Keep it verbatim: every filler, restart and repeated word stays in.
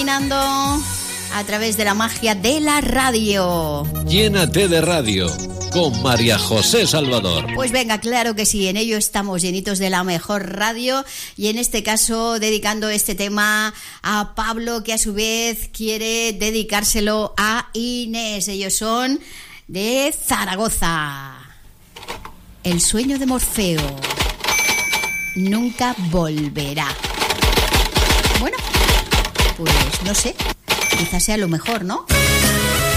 caminando a través de la magia de la radio. Llénate de radio con María José Salvador. Pues venga, claro que sí, en ello estamos, llenitos de la mejor radio, y en este caso dedicando este tema a Pablo, que a su vez quiere dedicárselo a Inés. Ellos son de Zaragoza. El sueño de Morfeo nunca volverá. Bueno, pues no sé, quizás sea lo mejor, ¿no?